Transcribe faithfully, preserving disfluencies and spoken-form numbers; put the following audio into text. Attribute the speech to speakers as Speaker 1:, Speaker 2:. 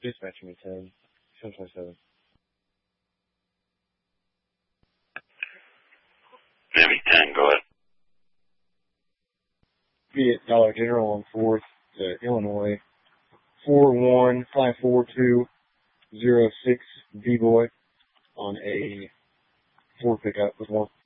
Speaker 1: Dispatch me ten. seven twenty-seven.
Speaker 2: Maybe ten, go ahead.
Speaker 1: Be at Dollar General on fourth, uh, Illinois. four one five four two zero six D-Boy on a Ford pickup with one.